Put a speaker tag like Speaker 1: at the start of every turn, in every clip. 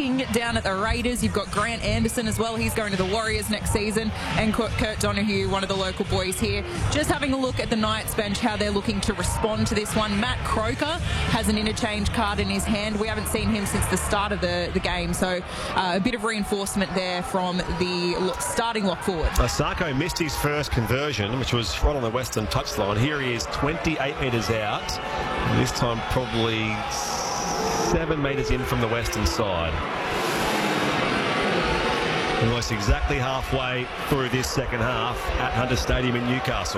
Speaker 1: looking down at the Raiders. You've got Grant Anderson as well. He's going to the Warriors next season. And Kurt Donahue, one of the local boys here. Just having a look at the Knights bench, how they're looking to respond to this one. Matt Croker has an interchange card in his hand. We haven't seen him since the start of the game. So a bit of reinforcement there from the starting lock forward.
Speaker 2: Sarko missed his first conversion, which was right on the western touchline. Here he is, 28 metres out. And this time probably 7 metres in from the western side. Almost exactly halfway through this second half at Hunter Stadium in Newcastle.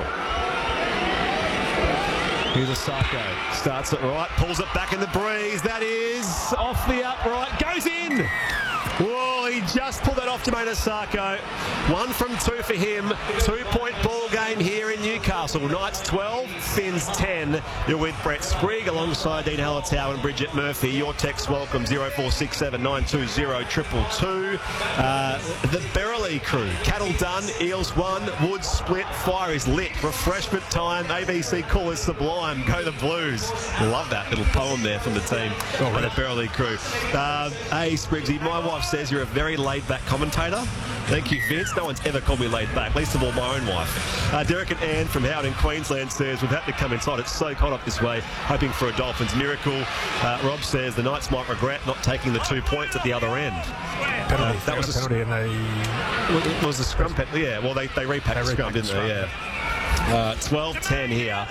Speaker 2: Here's Sarko. Starts it right, pulls it back in the breeze. That is off the upright, goes in. Whoa, he just pulled that off, Jamayne Isaako. 1 from 2 for him. 2-point ball game here in Newcastle. Knights 12, Finns 10. You're with Brett Sprigg alongside Dean Hallertau and Bridget Murphy. Your text welcome 0467 920 222. The Berrily crew. Cattle done, Eels 1, Woods split, fire is lit. Refreshment time, ABC call is sublime. Go the Blues. Love that little poem there from the team and the Berrily crew. Hey Spriggsy, my wife says you're a very laid-back commentator. Thank you, Vince. No one's ever called me laid-back, least of all my own wife. Derek and Anne from Howard in Queensland says, we've had to come inside. It's so cold up this way, hoping for a Dolphins miracle. Rob says the Knights might regret not taking the 2 points at the other end.
Speaker 3: Penalty.
Speaker 2: That was a
Speaker 3: penalty, and they...
Speaker 2: It was a scrum penalty, yeah. Well, they repacked the scrum, didn't they? Yeah. 12-10 here.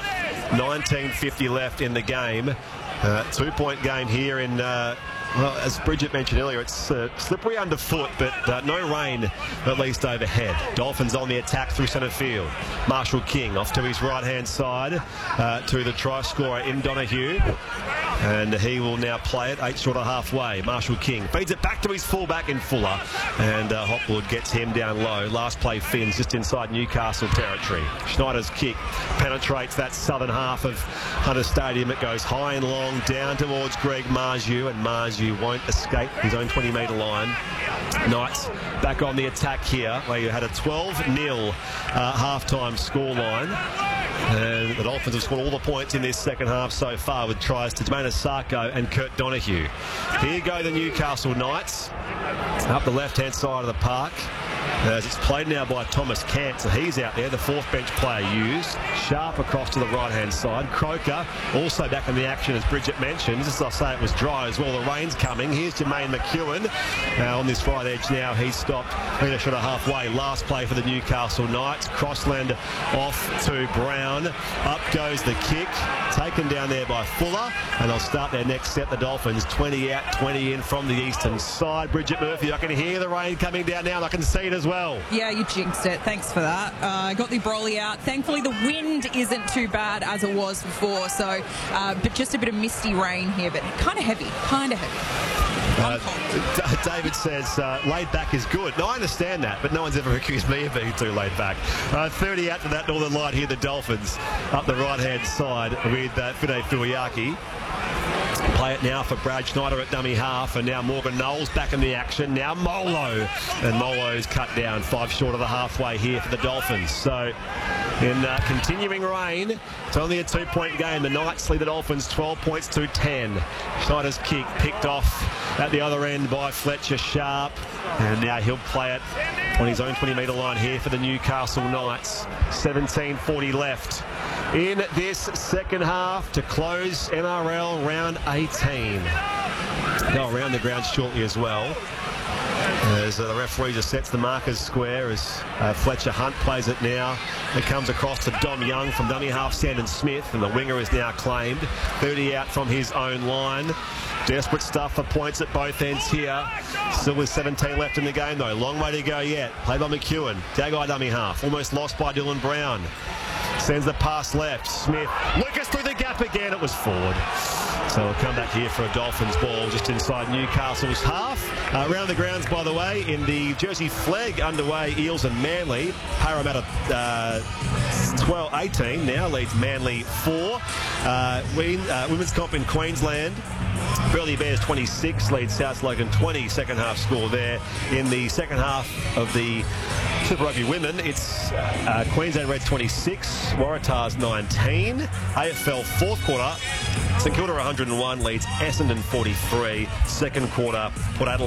Speaker 2: 19:50 left in the game. 2-point game here in... well, as Bridget mentioned earlier, it's slippery underfoot, but no rain, at least overhead. Dolphins on the attack through centre field. Marshall King off to his right-hand side to the try scorer in Donahue. And he will now play it 8 short of halfway. Marshall King feeds it back to his fullback in Fuller. And Hopwood gets him down low. Last play Finns just inside Newcastle territory. Schneider's kick penetrates that southern half of Hunter Stadium. It goes high and long down towards Greg Marju. And Marju won't escape his own 20-metre line. Knights back on the attack here, where you had a 12-0 half-time scoreline. And the Dolphins have scored all the points in this second half so far with tries to Jamayne Isaako and Kurt Donahue. Here go the Newcastle Knights up the left-hand side of the park. As it's played now by Thomas Cant, so he's out there, the fourth bench player used. Sharp across to the right-hand side. Croker also back in the action, as Bridget mentioned. As I say, it was dry as well. The rain's coming. Here's Jermaine McEwen. On this right edge now, he's stopped. Metre short of halfway. Last play for the Newcastle Knights. Crossland off to Brown. Up goes the kick. Taken down there by Fuller. And they'll start their next set. The Dolphins 20 out, 20 in from the eastern side. Bridget Murphy, I can hear the rain coming down now, and I can see it as well.
Speaker 1: Yeah, you jinxed it. Thanks for that. Got the Broly out. Thankfully, the wind isn't too bad as it was before. So, but just a bit of misty rain here, but kind of heavy.
Speaker 2: David says laid back is good. No, I understand that, but no one's ever accused me of being too laid back. 30 out to that Northern Light here, the Dolphins up the right-hand side with Fide Fuiaki. Play it now for Brad Schneider at dummy half, and now Morgan Knowles back in the action. Now Molo, and Molo's cut down 5 short of the halfway here for the Dolphins. So in continuing rain, it's only a 2-point game. The Knights lead the Dolphins 12 points to 10. Schneider's kick picked off at the other end by Fletcher Sharp, and now he'll play it on his own 20-metre line here for the Newcastle Knights. 17:40 left in this second half to close NRL round 18. They'll round the ground shortly as well, as the referee just sets the markers square as Fletcher Hunt plays it now. It comes across to Dom Young from dummy half Sandon Smith, and the winger is now claimed. 30 out from his own line. Desperate stuff for points at both ends here. Still with 17 left in the game though. Long way to go yet. Played by McEwen. Dagai dummy half. Almost lost by Dylan Brown. Sends the pass left. Smith. Lucas through the gap again. It was forward. So we'll come back here for a Dolphins ball just inside Newcastle's half. Around the grounds, by the way, in the Jersey Flag underway, Eels and Manly. Parramatta 12-18 now leads Manly 4. Women's comp in Queensland. Burleigh Bears 26 leads South Logan 20. Second half score there. In the second half of the Super Rugby Women, it's Queensland Reds 26, Waratahs 19. AFL fourth quarter, St Kilda 101 leads Essendon 43. Second quarter, Port Adelaide